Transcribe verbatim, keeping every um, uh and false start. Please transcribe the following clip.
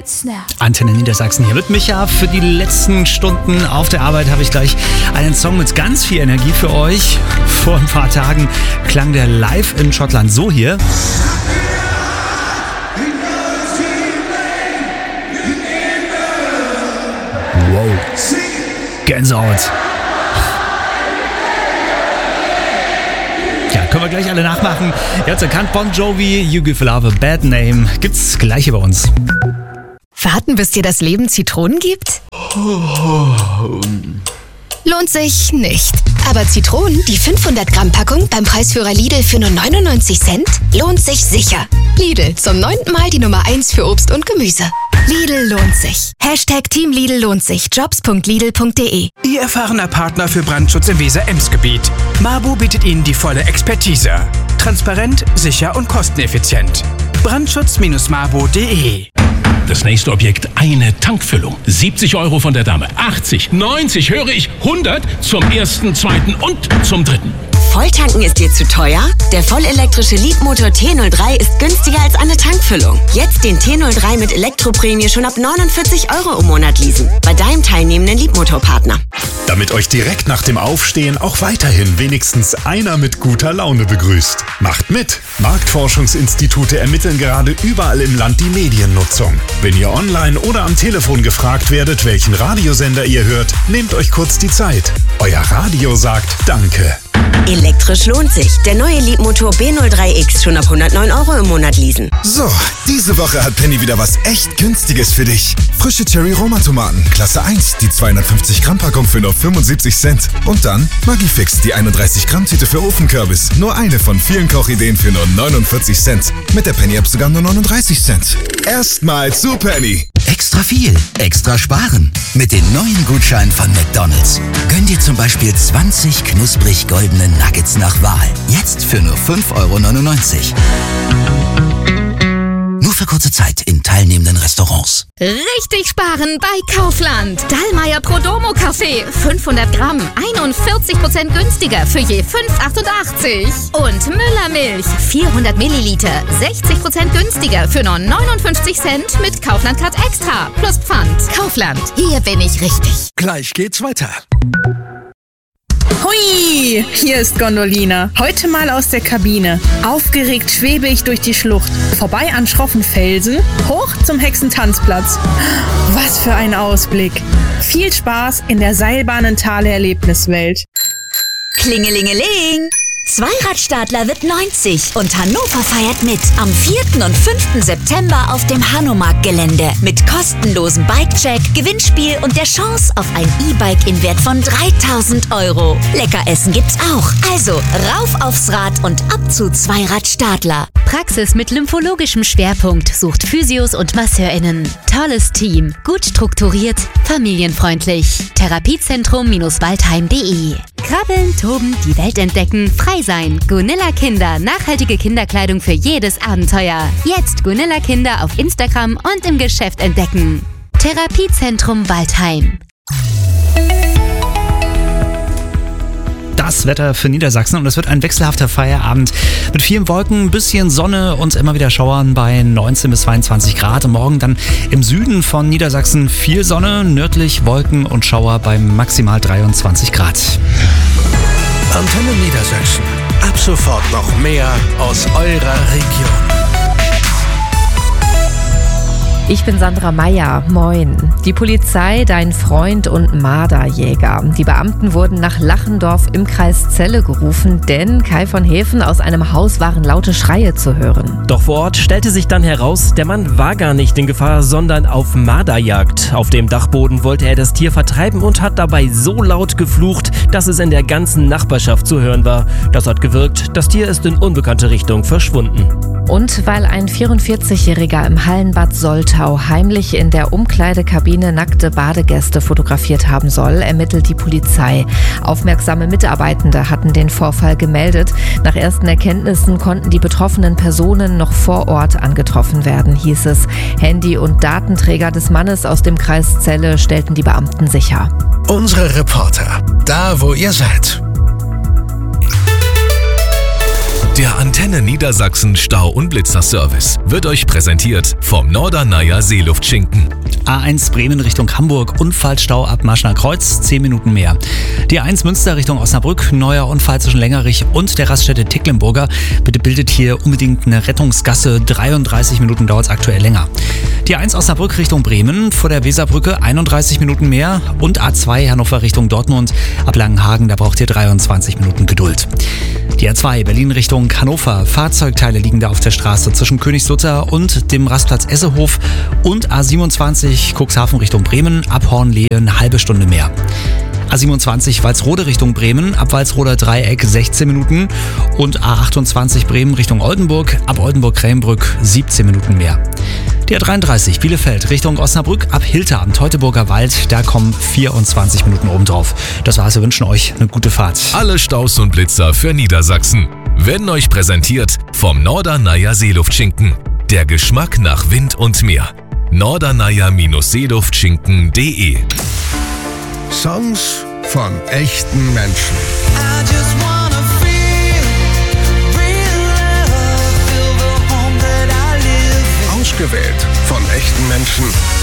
Antenne Niedersachsen hier mit Micha. Für die letzten Stunden auf der Arbeit habe ich gleich einen Song mit ganz viel Energie für euch. Vor ein paar Tagen klang der live in Schottland so hier. Wow. Gänsehaut. Ja, können wir gleich alle nachmachen. Ihr habt's erkannt, Bon Jovi, You Give Love a Bad Name. Gibt's gleich hier bei uns. Warten, bis dir das Leben Zitronen gibt? Lohnt sich nicht. Aber Zitronen, die fünfhundert Gramm Packung beim Preisführer Lidl für nur neunundneunzig Cent, lohnt sich sicher. Lidl, zum neunten Mal die Nummer eins für Obst und Gemüse. Lidl lohnt sich. Hashtag Team Lidl lohnt sich. Jobs punkt lidl punkt de. Ihr erfahrener Partner für Brandschutz im Weser-Ems-Gebiet. Mabo bietet Ihnen die volle Expertise. Transparent, sicher und kosteneffizient. brandschutz Bindestrich mabo punkt de. Das nächste Objekt, eine Tankfüllung. siebzig Euro von der Dame. achtzig, neunzig, höre ich, hundert zum ersten, zweiten und zum dritten. Volltanken ist dir zu teuer? Der vollelektrische Leapmotor T null drei ist günstiger als eine Tankfüllung. Jetzt den T null drei mit Elektroprämie schon ab neunundvierzig Euro im Monat leasen. Bei deinem teilnehmenden Leapmotor-Partner. Damit euch direkt nach dem Aufstehen auch weiterhin wenigstens einer mit guter Laune begrüßt. Macht mit! Marktforschungsinstitute ermitteln gerade überall im Land die Mediennutzung. Wenn ihr online oder am Telefon gefragt werdet, welchen Radiosender ihr hört, nehmt euch kurz die Zeit. Euer Radio sagt Danke. Elektrisch lohnt sich. Der neue Leapmotor B null drei X schon ab hundertneun Euro im Monat leasen. So, diese Woche hat Penny wieder was echt Günstiges für dich. Frische Cherry-Roma-Tomaten, Klasse eins, die zweihundertfünfzig Gramm Packung für nur fünfundsiebzig Cent. Und dann Magifix, die einunddreißig Gramm Tüte für Ofenkürbis. Nur eine von vielen Kochideen für nur neunundvierzig Cent. Mit der Penny-App sogar nur neununddreißig Cent. Erstmal zu Penny. Extra viel, extra sparen. Mit den neuen Gutscheinen von McDonald's. Gönn dir zum Beispiel zwanzig knusprig goldene Nuggets nach Wahl. Jetzt für nur fünf Euro neunundneunzig. Nur für kurze Zeit in teilnehmenden Restaurants. Richtig sparen bei Kaufland. Dallmayr Prodomo Kaffee. fünfhundert Gramm. einundvierzig Prozent günstiger für je fünf achtundachtzig. Und Müller Milch. vierhundert Milliliter. sechzig Prozent günstiger für nur neunundfünfzig Cent mit Kaufland Card Extra. Plus Pfand. Kaufland. Hier bin ich richtig. Gleich geht's weiter. Hui, hier ist Gondolina. Heute mal aus der Kabine. Aufgeregt schwebe ich durch die Schlucht. Vorbei an schroffen Felsen, hoch zum Hexentanzplatz. Was für ein Ausblick. Viel Spaß in der Seilbahnentale-Erlebniswelt. Klingelingeling! Zweiradstadler wird neunzig und Hannover feiert mit. Am vierten und fünften September auf dem Hanomag-Gelände. Mit kostenlosem Bikecheck, Gewinnspiel und der Chance auf ein E-Bike im Wert von dreitausend Euro. Lecker essen gibt's auch. Also rauf aufs Rad und ab zu Zweiradstadler. Praxis mit lymphologischem Schwerpunkt sucht Physios und MasseurInnen. Tolles Team, gut strukturiert, familienfreundlich. Therapiezentrum-waldheim punkt de. Krabbeln, toben, die Welt entdecken, frei sein. Gunilla Kinder, nachhaltige Kinderkleidung für jedes Abenteuer. Jetzt Gunilla Kinder auf Instagram und im Geschäft entdecken. Therapiezentrum Waldheim. Das Wetter für Niedersachsen und es wird ein wechselhafter Feierabend mit vielen Wolken, ein bisschen Sonne und immer wieder Schauern bei neunzehn bis zweiundzwanzig Grad. Und morgen dann im Süden von Niedersachsen viel Sonne, nördlich Wolken und Schauer bei maximal dreiundzwanzig Grad. Antenne Niedersachsen. Ab sofort noch mehr aus eurer Region. Ich bin Sandra Meyer. Moin. Die Polizei, dein Freund und Marderjäger. Die Beamten wurden nach Lachendorf im Kreis Celle gerufen, denn Kai von Hefen aus einem Haus waren laute Schreie zu hören. Doch vor Ort stellte sich dann heraus, der Mann war gar nicht in Gefahr, sondern auf Marderjagd. Auf dem Dachboden wollte er das Tier vertreiben und hat dabei so laut geflucht, dass es in der ganzen Nachbarschaft zu hören war. Das hat gewirkt, das Tier ist in unbekannte Richtung verschwunden. Und weil ein vierundvierzigjähriger im Hallenbad Soltau heimlich in der Umkleidekabine nackte Badegäste fotografiert haben soll, ermittelt die Polizei. Aufmerksame Mitarbeitende hatten den Vorfall gemeldet. Nach ersten Erkenntnissen konnten die betroffenen Personen noch vor Ort angetroffen werden, hieß es. Handy und Datenträger des Mannes aus dem Kreis Celle stellten die Beamten sicher. Unsere Reporter, da wo ihr seid. Der Antenne Niedersachsen Stau- und Blitzerservice wird euch präsentiert vom Norderneier Seeluftschinken. A eins Bremen Richtung Hamburg, Unfallstau ab Maschner Kreuz, zehn Minuten mehr. Die A eins Münster Richtung Osnabrück, neuer Unfall zwischen Längerich und der Raststätte Tecklenburger. Bitte bildet hier unbedingt eine Rettungsgasse, dreiunddreißig Minuten dauert es aktuell länger. Die A eins Osnabrück Richtung Bremen, vor der Weserbrücke einunddreißig Minuten mehr. Und A zwei Hannover Richtung Dortmund, ab Langenhagen, da braucht ihr dreiundzwanzig Minuten Geduld. Die A zwei Berlin Richtung Hannover, Fahrzeugteile liegen da auf der Straße zwischen Königslutter und dem Rastplatz Essehof. Und A siebenundzwanzig Cuxhaven Richtung Bremen, ab Hornlehe eine halbe Stunde mehr. A siebenundzwanzig Walsrode Richtung Bremen, ab Walsroder Dreieck sechzehn Minuten. Und A achtundzwanzig Bremen Richtung Oldenburg, ab Oldenburg-Krähenbrück siebzehn Minuten mehr. Die A dreiunddreißig Bielefeld Richtung Osnabrück, ab Hilter am Teutoburger Wald, da kommen vierundzwanzig Minuten obendrauf. Das war's, wir wünschen euch eine gute Fahrt. Alle Staus und Blitzer für Niedersachsen werden euch präsentiert vom Norderneier Seeluftschinken. Der Geschmack nach Wind und Meer. Norderneier Seeluftschinken punkt de Songs von echten Menschen. Ausgewählt von echten Menschen.